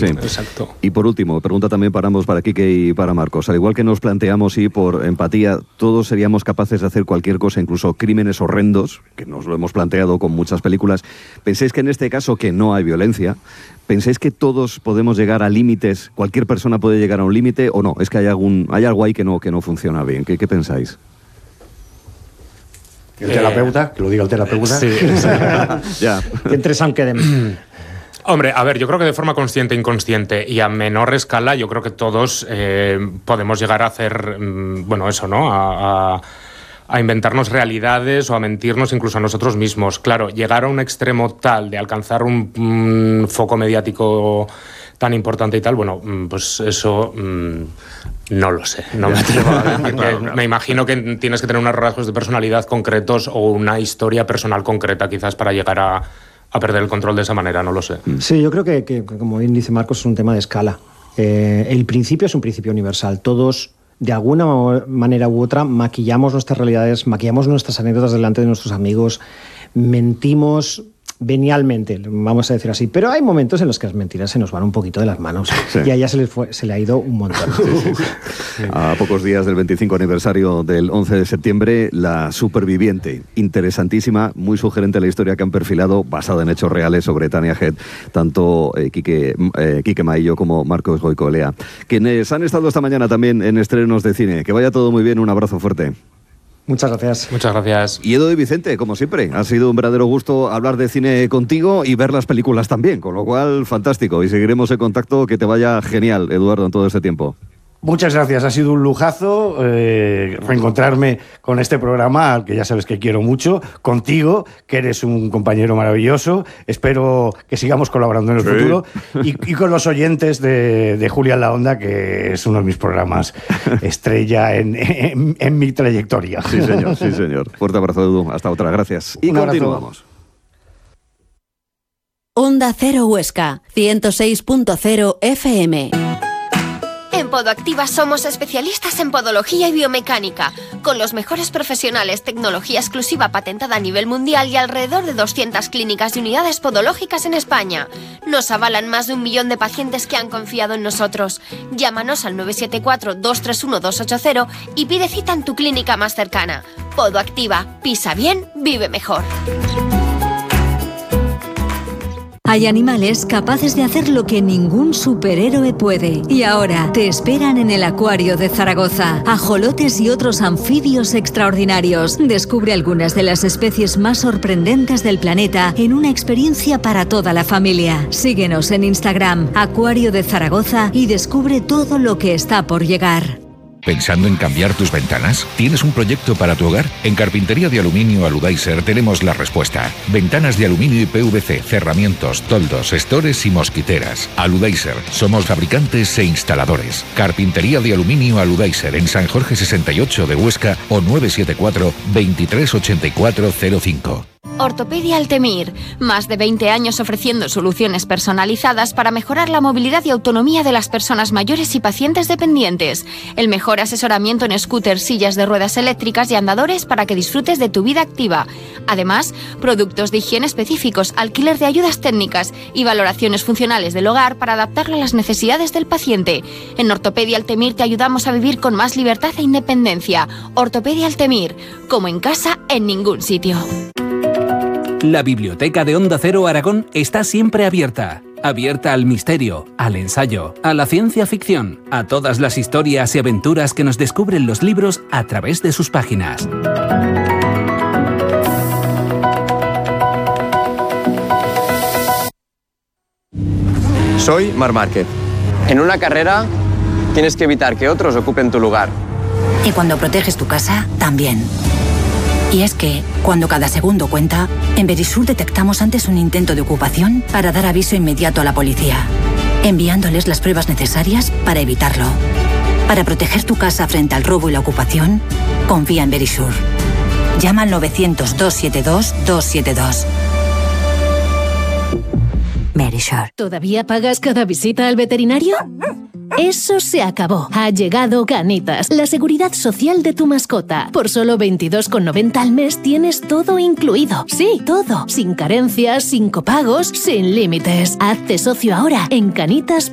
Sí. Exacto. Y por último, pregunta también para ambos, para Quique y para Marcos. Al igual que nos planteamos, y por empatía, todos seríamos capaces de hacer cualquier cosa, incluso crímenes horrendos, que nos lo hemos planteado con muchas películas. ¿Pensáis que en este caso que no hay violencia, pensáis que todos podemos llegar a límites, cualquier persona puede llegar a un límite, o no? Es que hay algo ahí que no funciona bien. ¿Qué pensáis? El terapeuta, que lo diga el terapeuta. Sí. Ya. Que entre Sam quedem. Hombre, a ver, yo creo que de forma consciente e inconsciente y a menor escala, yo creo que todos podemos llegar a hacer, bueno, eso, ¿no? A inventarnos realidades o a mentirnos incluso a nosotros mismos. Claro, llegar a un extremo tal de alcanzar un foco mediático tan importante y tal, bueno, pues eso no lo sé, no me atrevo a decir. Claro. Me imagino que tienes que tener unos rasgos de personalidad concretos o una historia personal concreta quizás para llegar a perder el control de esa manera, no lo sé. Sí, yo creo que como bien dice Marcos, es un tema de escala. El principio es un principio universal. Todos, de alguna manera u otra, maquillamos nuestras realidades, maquillamos nuestras anécdotas delante de nuestros amigos, mentimos venialmente, vamos a decir así, pero hay momentos en los que las mentiras se nos van un poquito de las manos, sí. Y a ella se le ha ido un montón. Sí. A pocos días del 25 aniversario del 11 de septiembre, La Superviviente, interesantísima, muy sugerente la historia que han perfilado, basada en hechos reales sobre Tania Head, tanto Quique Maillo como Marcos Goicolea, quienes han estado esta mañana también en estrenos de cine. Que vaya todo muy bien, un abrazo fuerte. Muchas gracias. Muchas gracias. Y Edu y Vicente, como siempre, ha sido un verdadero gusto hablar de cine contigo y ver las películas también, con lo cual, fantástico. Y seguiremos en contacto, que te vaya genial, Eduardo, en todo este tiempo. Muchas gracias, ha sido un lujazo reencontrarme con este programa, al que ya sabes que quiero mucho, contigo, que eres un compañero maravilloso. Espero que sigamos colaborando en el futuro. Y con los oyentes de Julia en la Onda, que es uno de mis programas estrella en mi trayectoria. Sí, señor, sí, señor. Fuerte abrazo, Edu. Hasta otra, gracias. Y continuamos. Onda Cero Huesca, 106.0 FM. En Podoactiva somos especialistas en podología y biomecánica, con los mejores profesionales, tecnología exclusiva patentada a nivel mundial y alrededor de 200 clínicas y unidades podológicas en España. Nos avalan más de 1 millón de pacientes que han confiado en nosotros. Llámanos al 974-231-280 y pide cita en tu clínica más cercana. Podoactiva, pisa bien, vive mejor. Hay animales capaces de hacer lo que ningún superhéroe puede. Y ahora te esperan en el Acuario de Zaragoza. Ajolotes y otros anfibios extraordinarios. Descubre algunas de las especies más sorprendentes del planeta en una experiencia para toda la familia. Síguenos en Instagram, Acuario de Zaragoza, y descubre todo lo que está por llegar. ¿Pensando en cambiar tus ventanas? ¿Tienes un proyecto para tu hogar? En Carpintería de Aluminio Aludaiser tenemos la respuesta. Ventanas de aluminio y PVC, cerramientos, toldos, estores y mosquiteras. Aludaiser, somos fabricantes e instaladores. Carpintería de Aluminio Aludaiser en San Jorge 68 de Huesca o 974 238405. Ortopedia Altemir, más de 20 años ofreciendo soluciones personalizadas para mejorar la movilidad y autonomía de las personas mayores y pacientes dependientes. El mejor asesoramiento en scooters, sillas de ruedas eléctricas y andadores para que disfrutes de tu vida activa. Además, productos de higiene específicos, alquiler de ayudas técnicas y valoraciones funcionales del hogar para adaptarlo a las necesidades del paciente. En Ortopedia Altemir te ayudamos a vivir con más libertad e independencia. Ortopedia Altemir, como en casa, en ningún sitio. La biblioteca de Onda Cero Aragón está siempre abierta. Abierta al misterio, al ensayo, a la ciencia ficción, a todas las historias y aventuras que nos descubren los libros a través de sus páginas. Soy Marc Márquez. En una carrera tienes que evitar que otros ocupen tu lugar. Y cuando proteges tu casa, también. Y es que, cuando cada segundo cuenta, en Verisur detectamos antes un intento de ocupación para dar aviso inmediato a la policía, enviándoles las pruebas necesarias para evitarlo. Para proteger tu casa frente al robo y la ocupación, confía en Verisur. Llama al 900-272-272. Verisur. ¿Todavía pagas cada visita al veterinario? Eso se acabó. Ha llegado Canitas, la seguridad social de tu mascota. Por solo 22,90 al mes tienes todo incluido. Sí, todo. Sin carencias, sin copagos, sin límites. Hazte socio ahora en Canitas.